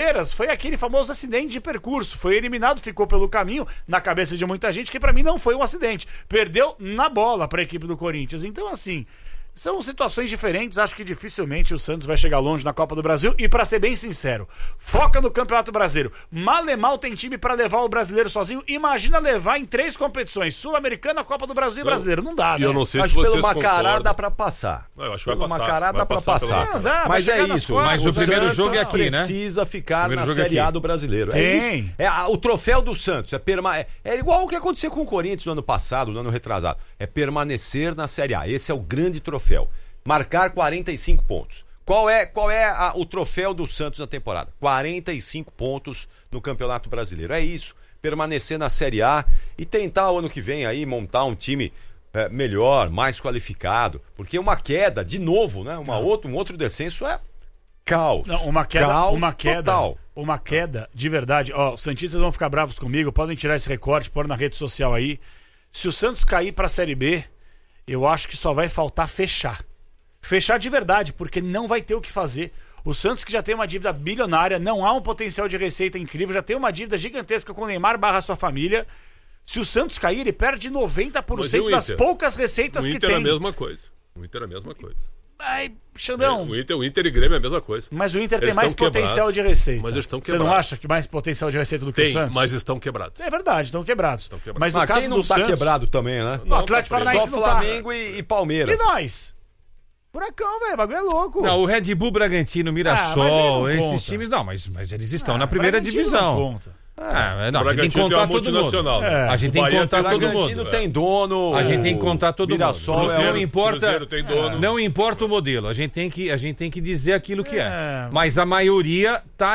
Palmeiras foi aquele famoso acidente de percurso. Foi eliminado, ficou pelo caminho, na cabeça de muita gente, que pra mim não foi um acidente. Perdeu na bola pra equipe do Corinthians. Então, assim, são situações diferentes. Acho que dificilmente o Santos vai chegar longe na Copa do Brasil. E pra ser bem sincero, foca no Campeonato Brasileiro. Mal e mal tem time pra levar o brasileiro sozinho. Imagina levar em 3 competições: Sul-Americana, Copa do Brasil e Brasileiro. Não dá, né? Eu não sei Acho se que vocês pelo Macará concordam. dá pra passar. Eu acho que vai Pelo passar. Macará dá pra passar. Não, dá, mas vai é chegar nas isso. quartas. Mas o primeiro Santos jogo é aqui, né? Precisa ficar Primeiro na jogo é Série A aqui. do Brasileiro. Tem. É isso. O troféu do Santos. É igual o que aconteceu com o Corinthians no ano passado, no ano retrasado. É permanecer na Série A. Esse é o grande troféu. Marcar 45 pontos. Qual é o troféu do Santos na temporada? 45 pontos no Campeonato Brasileiro. É isso. Permanecer na Série A e tentar o ano que vem aí montar um time melhor, mais qualificado. Porque uma queda, de novo, né? Um outro descenso é caos. Não, uma queda total. Uma queda de verdade. Ó, os santistas vão ficar bravos comigo, podem tirar esse recorte, pôr na rede social aí. Se o Santos cair pra Série B, eu acho que só vai faltar fechar. Fechar de verdade, porque não vai ter o que fazer. O Santos, que já tem uma dívida bilionária, não há um potencial de receita incrível, já tem uma dívida gigantesca com o Neymar / sua família. Se o Santos cair, ele perde 90% das poucas receitas que tem. O Inter é a mesma coisa. O Inter é a mesma coisa. Ai, Xandão. O Inter e Grêmio é a mesma coisa. Mas o Inter Eles tem mais estão potencial quebrados. de receita. Mas eles estão Você quebrados. não acha que mais potencial de receita do que o Tem, Santos? mas estão quebrados. É verdade, estão quebrados. Mas no Mas caso quem não do tá Santos... quebrado também, né? O Atlético tá Paranaense Só não tá. Flamengo e Palmeiras. E nós? Furacão, velho, o bagulho é louco. Não, o Red Bull, Bragantino, mas Mirassol, aí não esses conta. times não, mas eles estão na primeira Bragantino divisão. não conta. Não, a gente tem que Bragantino tem contar uma todo mundo. multinacional. né? A gente O tem que Bahia contar tem todo Bragantino mundo. tem dono. A gente tem que contar todo Mirassol mundo. Cruzeiro- Não importa, Cruzeiro tem dono. não importa o modelo. A gente tem que dizer aquilo que é. É. Mas a maioria tá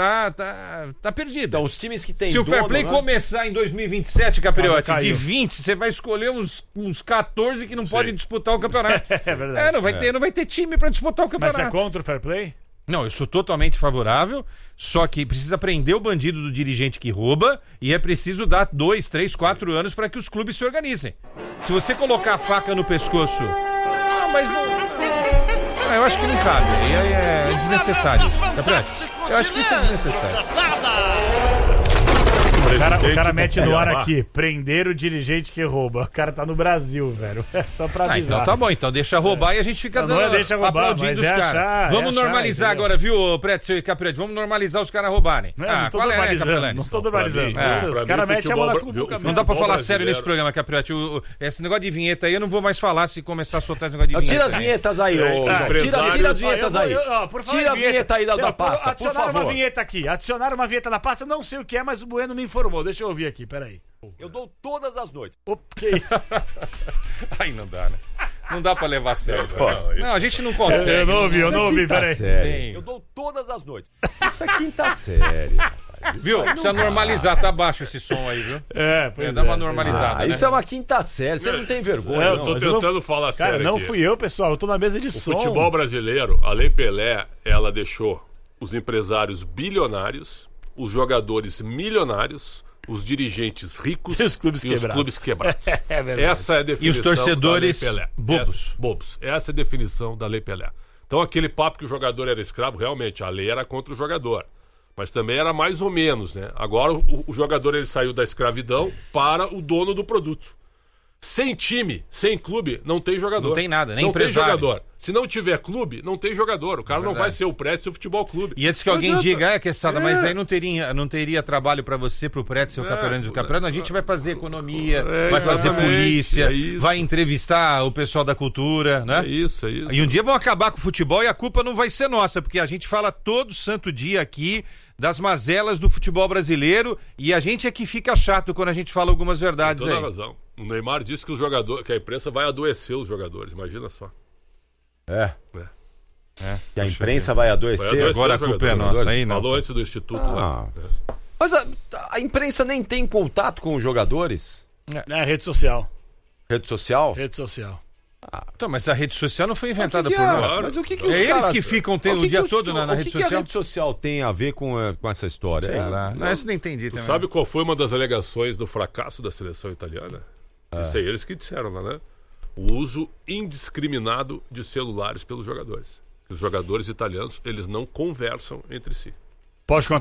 perdida. Então, os times que tem Se o dono, Fair Play né? começar em 2027, Capriotti, Casa de caiu. 20, você vai escolher uns 14 que não podem disputar o campeonato. É verdade. Não vai ter time pra disputar o Mas campeonato. você é contra o fair play? Não, eu sou totalmente favorável, só que precisa prender o bandido do dirigente que rouba e é preciso dar 2, 3, 4 anos para que os clubes se organizem. Se você colocar a faca no pescoço... eu acho que não cabe, aí é desnecessário. Capriotti, eu acho que isso é desnecessário. O cara mete no ar aqui, prender o dirigente que rouba. O cara tá no Brasil, velho. Só pra avisar. Então tá bom, então deixa roubar e a gente fica Não é deixa roubar, aplaudindo mas os é caras. achar, Vamos achar, normalizar entendeu? agora, viu, Pretzel e Capriotti? Vamos normalizar os caras roubarem. Não tô qual é, normalizando, Capelani? não tô normalizando. Pra mim, Os caras metem a mão na cuca. Não dá pra falar brasileiro. sério nesse programa, Capriotti. Esse negócio de vinheta aí eu não vou mais falar se começar a soltar esse negócio de vinheta. Tira as vinhetas aí, ô João. Tira as vinhetas aí. Tira a vinheta aí da pasta, por Adicionaram favor. uma vinheta aqui. Adicionaram uma vinheta na pasta, não sei o que é, mas o Bueno me informou. Deixa eu ouvir aqui, peraí. Eu dou todas as noites. Que isso? Aí não dá, né? Não dá pra levar a sério. Não, Não, a gente não consegue. Eu não ouvi, peraí. Tem. Eu dou todas as noites. Isso é quinta série. rapaz. Isso Viu? aí não Precisa dá. normalizar, tá baixo esse som aí, viu? Pois Dá uma normalizada, né? Isso é uma quinta série. Você não tem vergonha, Eu não. tô Mas tentando falar Cara, sério não aqui. fui eu, pessoal. Eu tô na mesa de O som. futebol brasileiro, a Lei Pelé, ela deixou os empresários bilionários, os jogadores milionários, os dirigentes ricos E os clubes quebrados. É verdade. Essa é a definição E os torcedores da Lei Pelé. bobos. Bobos. Essa é a definição da Lei Pelé. Então aquele papo que o jogador era escravo, realmente, a lei era contra o jogador. Mas também era mais ou menos, né? Agora o jogador ele saiu da escravidão para o dono do produto. Sem time, sem clube, não tem jogador. Não tem nada, nem não empresário. tem jogador. Se não tiver clube, não tem jogador. O cara não vai ser o Prédio Futebol Clube. E antes que Não alguém adianta. diga, Quesada, mas aí não teria trabalho pra você, pro Prédio, seu Capelani do Capelani. A gente vai fazer economia, vai fazer exatamente, polícia, é isso. vai entrevistar o pessoal da cultura, né? É isso, é isso. E um dia vão acabar com o futebol e a culpa não vai ser nossa, porque a gente fala todo santo dia aqui das mazelas do futebol brasileiro e a gente é que fica chato quando a gente fala algumas verdades Toda aí. razão. O Neymar disse que que a imprensa vai adoecer os jogadores. Imagina só. Que a imprensa vai adoecer. Agora a os culpa é jogadores. nossa aí, não. Falou antes do Instituto lá. Mas a imprensa nem tem contato com os jogadores? É, rede social. Rede social? Rede social. Então, mas a rede social não foi inventada O que que por é? nós. Mas o que É os eles caras... que ficam O que o dia os- todo na rede O que a social? rede social tem a ver com essa história? Sei lá. Não, isso não entendi também. Sabe qual foi uma das alegações do fracasso da seleção italiana? Isso é eles que disseram lá, né? O uso indiscriminado de celulares pelos jogadores. Os jogadores italianos, eles não conversam entre si. Pode